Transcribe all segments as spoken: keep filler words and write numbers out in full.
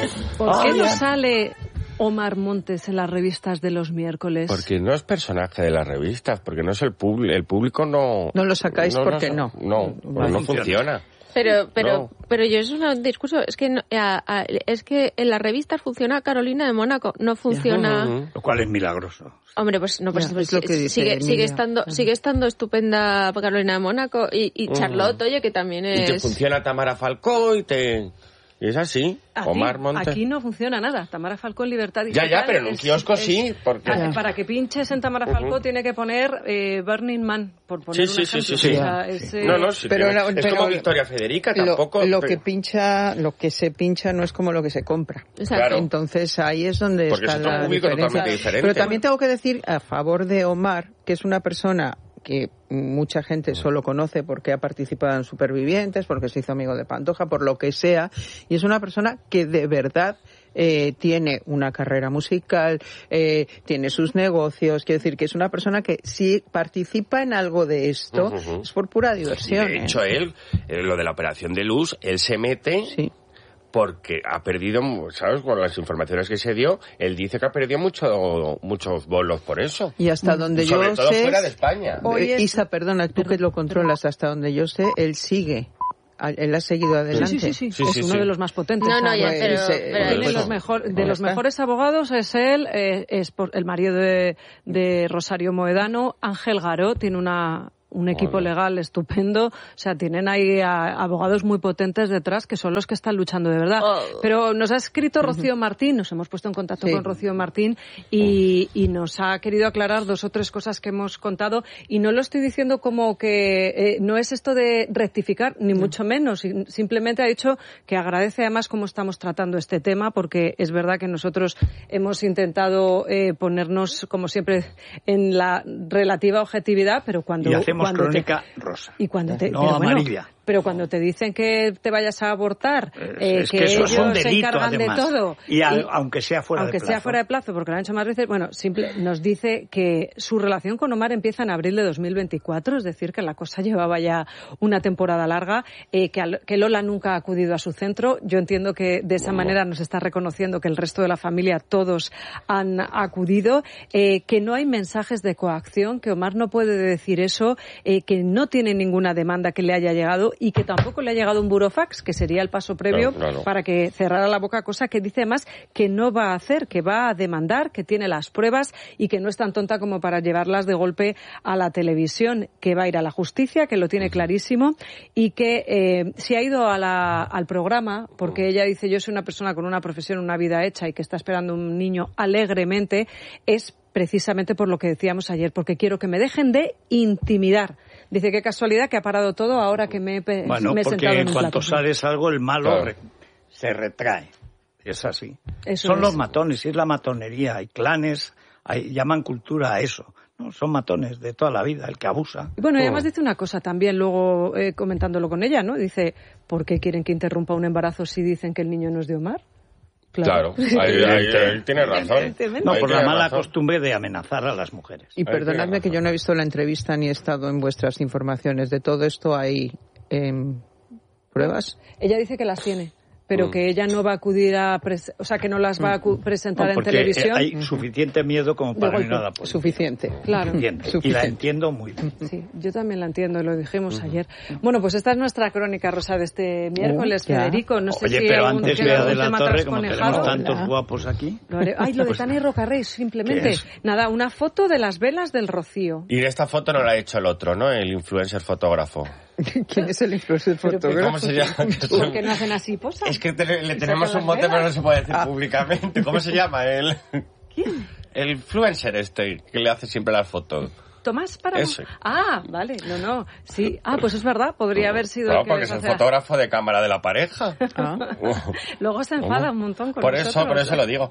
¿Por qué oh, no ya. sale Omar Montes en las revistas de los miércoles? Porque no es personaje de las revistas, porque no es el público, el público no... No lo sacáis no, porque no. no. No, porque no funciona. Pero, pero, No. pero yo es un discurso, es que no, a, a, es que en las revistas funciona Carolina de Mónaco, no funciona. Uh-huh. Lo cual es milagroso. Hombre, pues no, pues, Ya, pues es lo que dice sigue, Emilia. sigue estando, sigue estando estupenda Carolina de Mónaco y, y Charlotte, oye, que también Y te es. funciona Tamara Falcó y te... Y es así, Aquí, Omar Montes. aquí no funciona nada. Tamara Falcó en Libertad Ya, Digital. ya, pero en un es- kiosco es- sí, porque... Para, para que pinches en Tamara Falcó Ujú. tiene que poner eh, Burning Man, por poner Sí, un sí, sí, ejemplo. sí, sí. O sea, es, eh, No, no, sí, Pero tiene- la- es pero como Victoria Federica, Lo, tampoco... lo pero- que pincha, lo que se pincha no es como lo que se compra. Exacto. Claro. Entonces ahí es donde Porque está es otro la público diferencia. totalmente diferente. Pero también tengo que decir a favor de Omar, que es una persona que mucha gente solo conoce porque ha participado en Supervivientes, porque se hizo amigo de Pantoja, por lo que sea, y es una persona que de verdad eh, tiene una carrera musical, eh, tiene sus negocios, quiero decir que es una persona que si participa en algo de esto Ujú. es por pura Y diversión. de hecho, ¿eh? él, eh, lo de la operación de luz, él se mete... Sí. Porque ha perdido, ¿sabes? Con las informaciones que se dio, él dice que ha perdido mucho, muchos bolos por eso. Y hasta donde yo Sobre todo sé, fuera de España. Hoy es... Isa, perdona, tú que lo controlas, hasta donde yo sé, él sigue. Él ha seguido adelante. Sí, sí, sí, sí. Sí, es sí, uno sí. de los más potentes. No, no, ya, Pues, pero, ese- pero tiene pues, los no. mejor, de Ya los está. mejores abogados es él, eh, es por- el marido de, de Rosario Moedano, Ángel Garó, tiene una un equipo Bueno. legal estupendo, o sea, tienen ahí a, abogados muy potentes detrás que son los que están luchando de verdad. Oh. Pero nos ha escrito Rocío Martín, nos hemos puesto en contacto Sí. con Rocío Martín y, y nos ha querido aclarar dos o tres cosas que hemos contado y no lo estoy diciendo como que eh, no es esto de rectificar, ni mucho menos, y simplemente ha dicho que agradece además cómo estamos tratando este tema porque es verdad que nosotros hemos intentado eh, ponernos, como siempre, en la relativa objetividad, pero cuando... Y hacemos cuando te- crónica rosa. y cuando te, No pero bueno, amarilla. pero cuando te dicen que te vayas a abortar, eh, es que, que eso ellos es un se delito, encargan además. de todo. Y a- aunque sea fuera aunque de sea plazo. fuera de plazo, porque lo han hecho más veces, bueno, simple, nos dice que su relación con Omar empieza en abril de dos mil veinticuatro, es decir, que la cosa llevaba ya una temporada larga, eh, que, al- que Lola nunca ha acudido a su centro. Yo entiendo que de esa manera nos está reconociendo que el resto de la familia, todos han acudido, eh, que no hay mensajes de coacción, que Omar no puede decir eso, eh, que no tiene ninguna demanda que le haya llegado y que tampoco le ha llegado un burofax, que sería el paso previo Claro, claro. para que cerrara la boca, cosa que dice además que no va a hacer, que va a demandar, que tiene las pruebas y que no es tan tonta como para llevarlas de golpe a la televisión, que va a ir a la justicia, que lo tiene clarísimo y que eh, si ha ido a la, al programa, porque ella dice yo soy una persona con una profesión, una vida hecha y que está esperando un niño alegremente, es precisamente por lo que decíamos ayer, porque quiero que me dejen de intimidar. Dice, qué casualidad que ha parado todo ahora que me, he pe- Bueno, me he porque sentado en en un cuanto plato. sales algo, el malo Claro. re- se retrae. Es así. Eso Son es. los matones, y es la matonería. Hay clanes, hay, llaman cultura a eso. No, son matones de toda la vida, el que abusa. Y bueno, y además dice una cosa también, luego eh, comentándolo con ella, ¿no? Dice, ¿por qué quieren que interrumpa un embarazo si dicen que el niño no es de Omar? Claro, ahí, ahí- ahí tiene razón. Evidentemente. No, Ahí por la tiene mala razón. costumbre de amenazar a las mujeres. Y Ahí perdonadme tiene que yo no he visto la entrevista ni he estado en vuestras informaciones. De todo esto hay em, pruebas. Ella dice que las tiene, pero Mm. que ella no va a acudir a... pres- o sea, que no las va a acu- presentar No, en porque televisión. hay suficiente miedo como De para golpe. ir a la policía. Suficiente. Claro. Suficiente. Y la Suficiente. entiendo muy bien. Sí, yo también la entiendo, lo dijimos ayer. Bueno, pues esta es nuestra crónica rosa de este miércoles, ya. Federico. No sé Oye, si pero aún antes queda Bea algún de la tema Torre, como trasconejado. tenemos tantos Hola. guapos aquí. Lo haré- Ay, lo de Pues- Tania Rocarrey, simplemente. ¿Qué es? Nada, una foto de las velas del Rocío. Y esta foto no la ha hecho el otro, ¿no? El influencer fotógrafo. ¿Quién es el influencer Pero, pero, fotógrafo? ¿Cómo se llama? ¿Por qué no hacen así posas? Es que te- le ¿Y tenemos sacan un las mote, pero no velas? se puede decir públicamente. ¿Cómo se llama él? ¿Quién? El influencer este, que le hace siempre las fotos. Tomás para. Ese. Ah, vale, no, no. Sí, ah, pues es verdad, podría haber sido No, el que porque les es el hace- fotógrafo de cámara de la pareja. Ah. Luego se enfada un montón con Por nosotros. eso, por eso lo digo.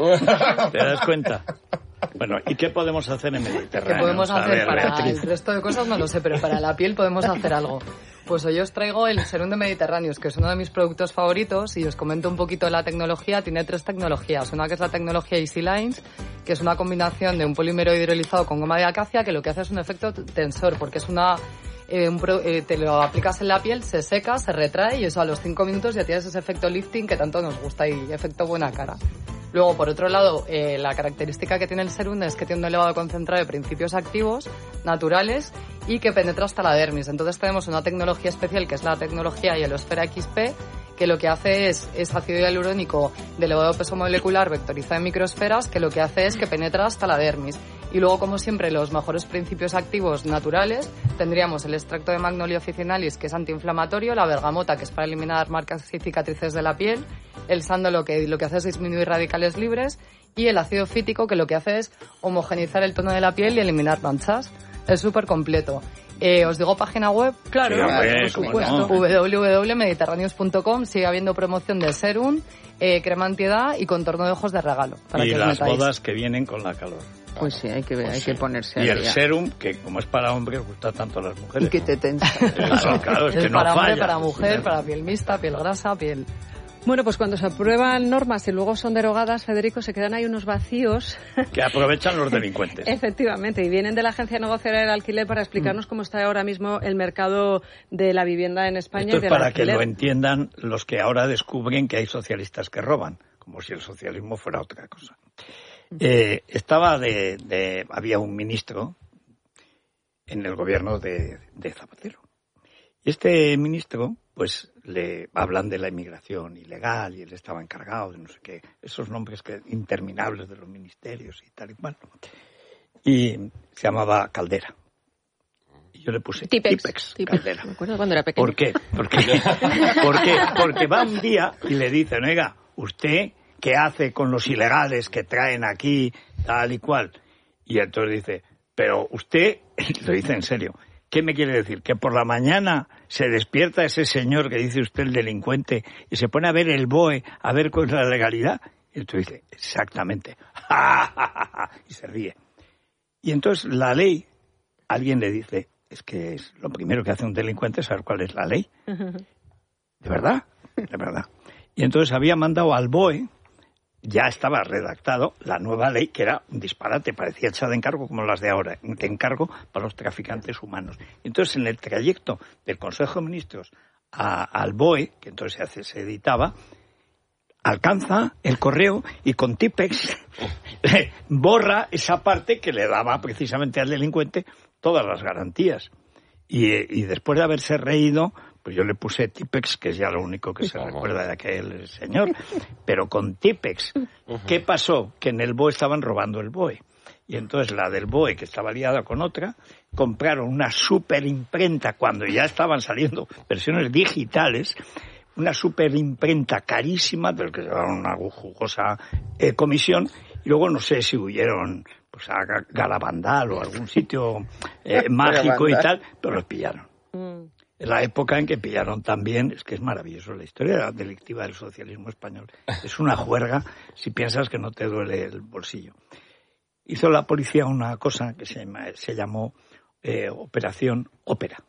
¿Te das cuenta? Bueno, ¿y qué podemos hacer en ¿Qué Mediterráneo? podemos A hacer ver, para Beatriz. el resto de cosas? No lo sé, pero para la piel podemos hacer algo. Pues hoy os traigo el Serum de Mediterráneos, que es uno de mis productos favoritos, y os comento un poquito de la tecnología. Tiene tres tecnologías. Una que es la tecnología Easy Lines, que es una combinación de un polímero hidrolizado con goma de acacia, que lo que hace es un efecto tensor, porque es una eh, un pro, eh, te lo aplicas en la piel, se seca, se retrae y eso a los cinco minutos ya tienes ese efecto lifting que tanto nos gusta y efecto buena cara. Luego, por otro lado, eh, la característica que tiene el serum es que tiene un elevado concentrado de principios activos naturales y que penetra hasta la dermis. Entonces tenemos una tecnología especial que es la tecnología Hielosfera X P, que lo que hace es, es ácido hialurónico de elevado peso molecular vectorizado en microesferas, que lo que hace es que penetra hasta la dermis. Y luego, como siempre, los mejores principios activos naturales, tendríamos el extracto de Magnolia officinalis, que es antiinflamatorio, la bergamota, que es para eliminar marcas y cicatrices de la piel, el sándalo, que lo que hace es disminuir radicales libres, y el ácido fítico, que lo que hace es homogeneizar el tono de la piel y eliminar manchas. Es súper completo. Eh, ¿Os digo página web? Claro, sí, hombre, por supuesto. No. doble u doble u doble punto mediterráneos punto com. Sigue habiendo promoción de serum, eh, crema antiedad y contorno de ojos de regalo. Para y que las metáis. Bodas que vienen con la calor. Pues sí, hay que, pues hay sí. que ponerse Y al el día. serum, que como es para hombres, gusta tanto a las mujeres. Y que te tensa. Claro, claro, es, es que no para falla. hombre, para mujer, para piel mixta, piel grasa, piel... Bueno, pues cuando se aprueban normas y luego son derogadas, Federico, se quedan ahí unos vacíos. Que aprovechan los delincuentes. Efectivamente, y vienen de la Agencia Negociadora del Alquiler para explicarnos mm. cómo está ahora mismo el mercado de la vivienda en España. Esto y del es para alquiler. Que lo entiendan los que ahora descubren que hay socialistas que roban, como si el socialismo fuera otra cosa. Eh, estaba de, de... Había un ministro en el gobierno de, de Zapatero. Y este ministro, pues, le hablan de la inmigración ilegal y él estaba encargado de no sé qué, esos nombres que interminables de los ministerios y tal y cual. Y se llamaba Caldera. Y yo le puse Tipex, Tipex, Tipex. Caldera. Me acuerdo cuando era pequeño. ¿Por qué? Porque, porque, porque va un día y le dicen, oiga, ¿usted qué hace con los ilegales que traen aquí, tal y cual? Y entonces dice, pero usted, lo dice en serio, ¿qué me quiere decir? ¿Que por la mañana se despierta ese señor que dice usted el delincuente y se pone a ver el B O E, a ver cuál es la legalidad? Y entonces dice, exactamente. Y se ríe. Y entonces la ley, alguien le dice, es que es lo primero que hace un delincuente es saber cuál es la ley. ¿De verdad? De verdad. Y entonces había mandado al B O E, ya estaba redactado la nueva ley, que era un disparate, parecía hecha de encargo como las de ahora, de encargo para los traficantes humanos. Entonces, en el trayecto del Consejo de Ministros a, al B O E, que entonces se, hace, se editaba, alcanza el correo y con Tipex borra esa parte que le daba precisamente al delincuente todas las garantías. Y, y después de haberse reído, pues yo le puse Tipex, que es ya lo único que se recuerda de aquel señor. Pero con Tipex, ¿qué pasó? Que en el B O E estaban robando el B O E. Y entonces la del B O E, que estaba liada con otra, compraron una superimprenta cuando ya estaban saliendo versiones digitales, una superimprenta carísima, pero que llevaron una jugosa eh, comisión, y luego no sé si huyeron pues a Garabandal o algún sitio eh, mágico y tal, pero los pillaron. Mm. En la época en que pillaron también, es que es maravilloso, la historia delictiva del socialismo español es una juerga si piensas que no te duele el bolsillo. Hizo la policía una cosa que se, llama, se llamó eh, Operación Ópera.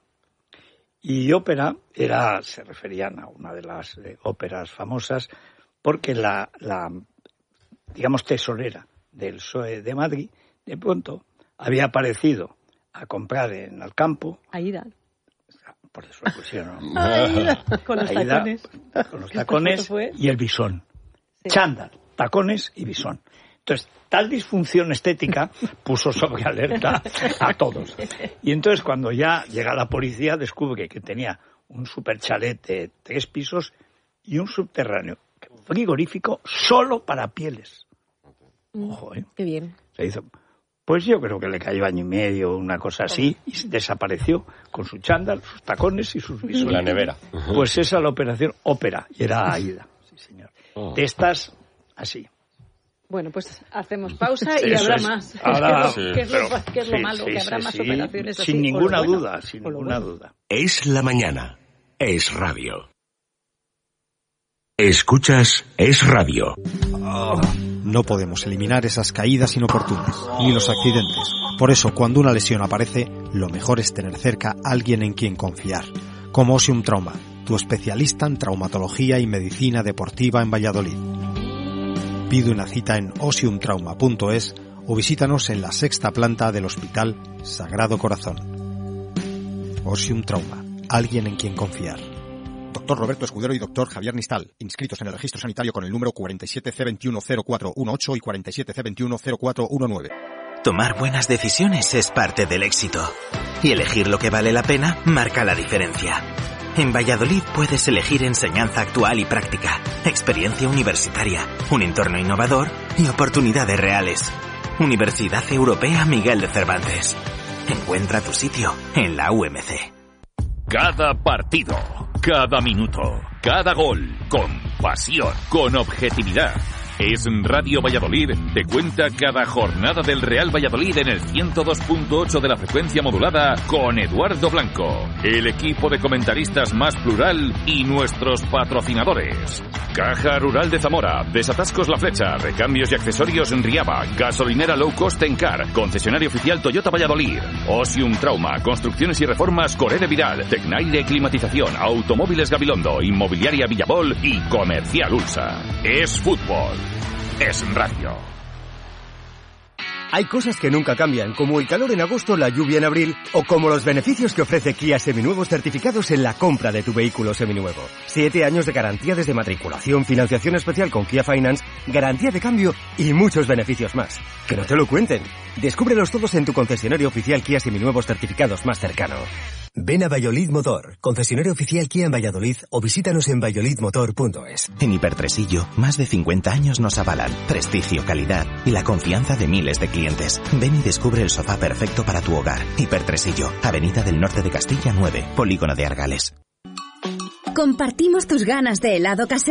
Y ópera era, se referían a una de las eh, óperas famosas, porque la, la, digamos, tesorera del P S O E de Madrid, de pronto, había aparecido a comprar en el campo. Aida. Por eso lo pusieron. Aida, con los Aida, tacones. Con los tacones y el bisón. Sí. Chándal, tacones y bisón. Entonces, tal disfunción estética puso sobre alerta a todos. Y entonces, cuando ya llega la policía, descubre que tenía un super chalet de tres pisos y un subterráneo frigorífico solo para pieles. Ojo, ¿eh? Qué bien. Se hizo... Pues yo creo que le cayó año y medio, una cosa así, y desapareció con su chándal, sus tacones y sus bisones. La nevera. Pues esa es la operación Ópera, y era Aida, sí señor. De estas, así. Bueno, pues hacemos pausa y habrá es. más. Ahora, es que es lo, pero, que es lo sí, malo, sí, que habrá sí, más sí, operaciones sin así. Ninguna bueno, duda, sin ninguna bueno. duda. Es la mañana. Es radio. Escuchas Es Radio. Oh. No podemos eliminar esas caídas inoportunas, ni los accidentes. Por eso, cuando una lesión aparece, lo mejor es tener cerca a alguien en quien confiar. Como Osium Trauma, tu especialista en traumatología y medicina deportiva en Valladolid. Pide una cita en osium trauma punto es o visítanos en la sexta planta del Hospital Sagrado Corazón. Osium Trauma. Alguien en quien confiar. Doctor Roberto Escudero y doctor Javier Nistal, inscritos en el registro sanitario con el número cuarenta y siete C veintiuno cero cuatro dieciocho y cuarenta y siete C veintiuno cero cuatro diecinueve. Tomar buenas decisiones es parte del éxito. Y elegir lo que vale la pena marca la diferencia. En Valladolid puedes elegir enseñanza actual y práctica, experiencia universitaria, un entorno innovador y oportunidades reales. Universidad Europea Miguel de Cervantes. Encuentra tu sitio en la U M C. Cada partido, cada minuto, cada gol, con pasión, con objetividad. Es Radio Valladolid, te cuenta cada jornada del Real Valladolid en el ciento dos punto ocho de la frecuencia modulada con Eduardo Blanco, el equipo de comentaristas más plural y nuestros patrocinadores. Caja Rural de Zamora, Desatascos La Flecha, recambios y accesorios en Riaba, gasolinera low cost Encar, concesionario oficial Toyota Valladolid, Osium Trauma, construcciones y reformas Coré de Vidal, Tecnaire Climatización, Automóviles Gabilondo, Inmobiliaria Villabol y Comercial Ulsa. Es fútbol. Es radio. Hay cosas que nunca cambian, como el calor en agosto, la lluvia en abril, o como los beneficios que ofrece Kia Seminuevos certificados en la compra de tu vehículo seminuevo. Siete años de garantía desde matriculación, financiación especial con Kia Finance, garantía de cambio y muchos beneficios más. Que no te lo cuenten. Descúbrelos todos en tu concesionario oficial Kia Seminuevos certificados más cercano. Ven a Valladolid Motor, concesionario oficial Kia en Valladolid, o visítanos en valladolid motor punto es. En Hipertresillo, más de cincuenta años nos avalan prestigio, calidad y la confianza de miles de clientes. Ven y descubre el sofá perfecto para tu hogar. Hipertresillo, Avenida del Norte de Castilla nueve, Polígono de Argales. Compartimos tus ganas de helado casero.